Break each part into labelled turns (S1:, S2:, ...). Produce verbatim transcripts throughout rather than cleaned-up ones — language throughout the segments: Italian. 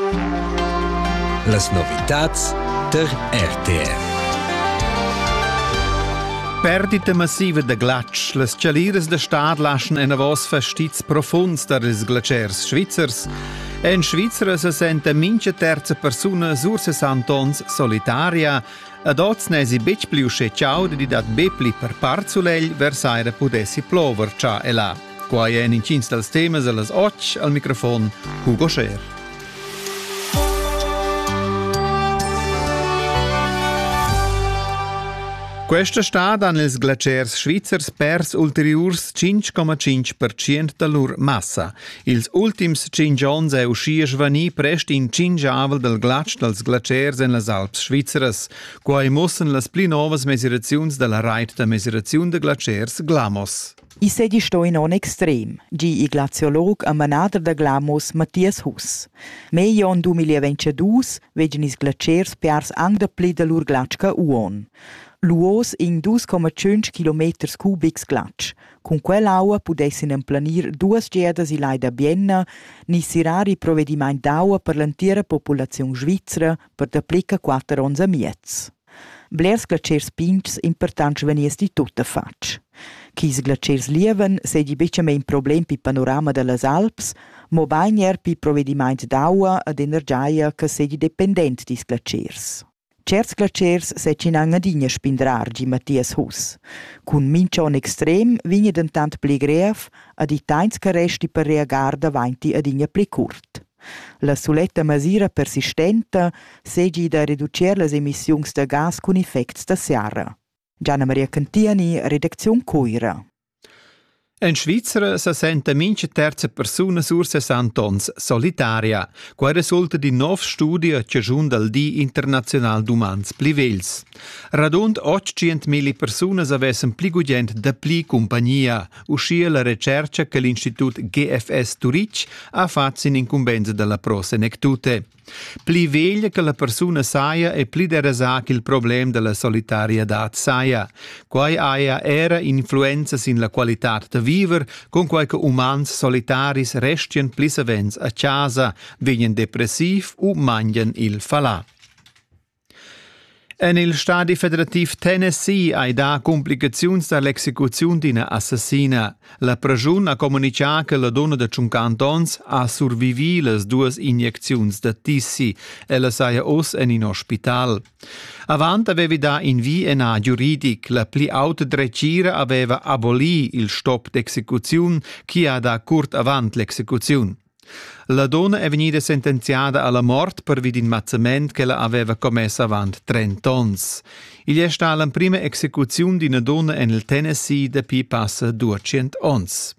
S1: Las novitats der R T R.
S2: Perdita massiva de glatsch. Las chaliras de stad laschen en avos fastits profunds dar ils glaciers schwitzers. En Schweizer se sente mincha terza persona sur sessant'ons solitaria. Ad oz nesi bec pliu sche ciao di dat bepli per parzulell versaire pudessi plover cia e la. Quai en incins dels temas a las och al microfon Hugo Scher. Questa stad han ils glaciers schweizers pers ulteriurs cinque komma cinque per cento da lur massa. Ils ultims cinque ons è uscia svani prest in cinque avel del glatsch dels glaciers en las Alps schweizeres, quai mussen las pli novas mesuraziuns della reit da mesuraziun de glaciers Glamos.
S3: I sedi sto in on extrem, gi i glaciolog a manader da Glamos Matthias Hus. Mei on duemilaventidus vegen is glaciers piars ang da pli da lur glatschka uon. Luos in due komma cinque chilometri cubics glatsch. Con quell'aua pudessin emplanir duas gedas i lai da Bienna, ni sirari provvediment d'aua per l'intera popolazione svizzera per da plica quattro onze miez. Blers glaciers pinchs important venies di tutta fatch. Chis glaciers lieven sedi becce mein problem pi panorama de las Alps, mo baigner pi provvediment d'aua ad energia che sedi dependent dis glaciers. Certs glaciers secin angadinha spindrar, gi Matthias Hus. Cun minchon extrem vigna dentant pli gref ad i tains che resti per reagar davanti adinha pli curt. La suletta masira persistenta segi da reducer las emissiuns de gas cun effects da serra. Gianna Maria Cantiani, redazione Coira.
S2: En Schweizer se sente mincha terza persona sur sessant'ons solitaria, quai resulta di nov studia che giun dal Di internazional d'umans plivels. Radund ottocento persunas avessen pli gudient da pli compagnia, uscia la ricerca che l'Institut G F S Zurich ha fatto in incumbenza della Prosenectute. Pli veglia che la persona saia e pli deresa che il problem della solitarietà saia. Quai aia era influenza sin la qualità de viver, con quai che umans solitaris restien pli savens a casa, vegnan depressiv u mangian il falà. En il Stadi Federativ Tennessee hai da complicaziuns dall'execuzione di una assassina. La pregiun ha comunicato che la donna de cinquanta ons ha survivi las duas injecziuns de tissi e la saia os en in ospital. Avant avevi da in V N A giuridic, la pli auta drecira aveva aboli il stop d'execuziun chi ha da curt avant l'execuziun. La donna è venuta sentenziata alla morte per vidinmazzament che la aveva commessa avant trenta ons. Il è stata la prima esecuzione di una donna nel Tennessee da pi passa duecento ons.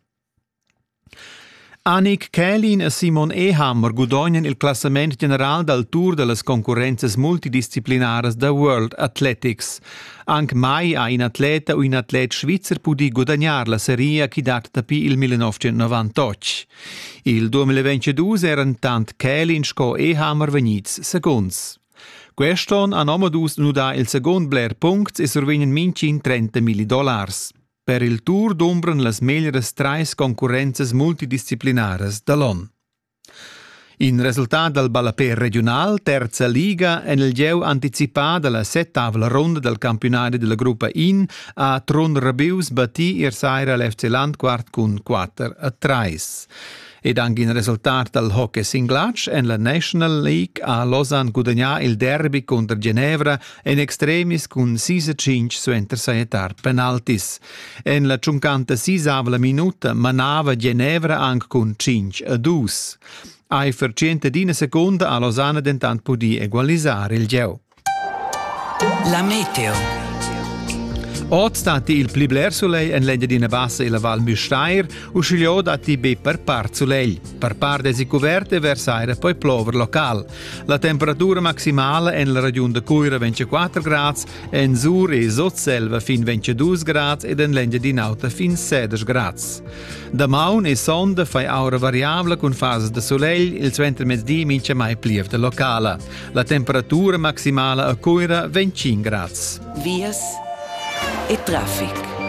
S2: Annick Kählin e Simon Ehammer guadagnan il classament general dal Tour de las concorrences multidisciplinares da World Athletics. Anche mai ha un atleta o un atlet svizzer pudi guadagnar la serie che dat da pi il millenovecentonovantotto. Il duemilaventidue eran tant Kählin sco Ehammer vegnits seconds. Queston han omadus nu da il second bler punkts e survegnan mincin trenta mila dollars. Per il Tour d'ombran las meglieres trais concurrences multidisciplinares da l'on. In resultat del Balaper regional, terza liga, en il geu anticipat de la settavla ronda del campionato della gruppa In a Tron Rabius bati ir saira l'F C Landquart cun quattro a tre. Ed anche in resultat del hockey singlatsch en la National League a Lausanne guadagnà il derby contro Ginevra en extremis cun sei a cinque su intersaetar penaltis. En la cinquantaseiavla minuta manava Ginevra anche con cinque a due. Ai per centedina seconda a Lausanne dentant pudi egualizzare il geu.
S1: La meteo.
S2: Ot stati il pli bler soleil en l'Engadina Bassa e la Val Müstair, uscigliò dati be per part soleil. Per part desi coverte versaire poi plover local. La temperatura maximale en la regione de Coira ventiquattro gradi, en Sur e Sotselva fin ventidue gradi ed en l'Engadina Auta fin sedici gradi. Da maun e sonda fai aura variabile con fase de soleil, il centro mezz'dì mince mai pliev de locala. La temperatura maximale a Coira venticinque gradi.
S1: Vias e traffic.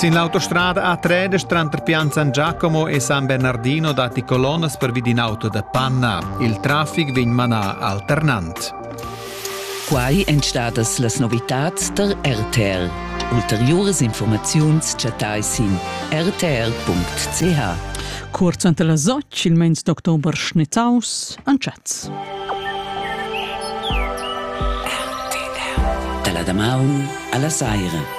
S2: Sin l'autostrada A tre tra Pian San Giacomo e San Bernardino dati colonnas per vid in auto da panna. Il traffic vegn manà alternant.
S4: Quai entstadas las novitats der R T R. Ulteriores informaziuns chatais in r t r punct c h.
S5: Kurz ante la soc, il mens d'october schnitzaus, an chats.
S4: Dalla Damaun alla Saira.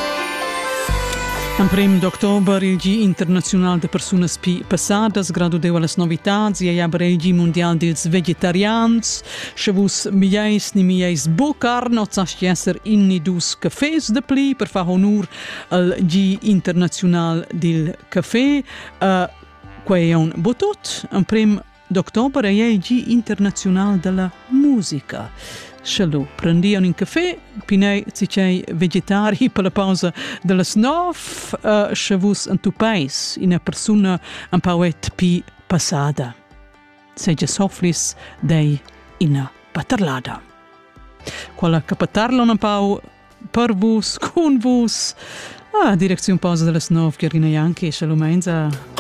S5: Am prim d'october il G internazional de persunas pi passadas gradu deu las novitats e aber il G mondial dels vegetarians chavus migliais ni migliais bo carno zast jesser inni dus cafés de pli per fa honor al G internazional del café uh, quae un botot. Am prim d'october è il G internazional della musica. Shalom. Prendiam un caffè, pinei zicei vegetari per la pausa della snov, uh, shavus en tu pais, in a persona un pauet pi passada. Seja soflis dei in a paterlada. Quella che patarlon un pau per vus, con vus. Ah, direzione pausa della snov, chiarina anche, shalom menza.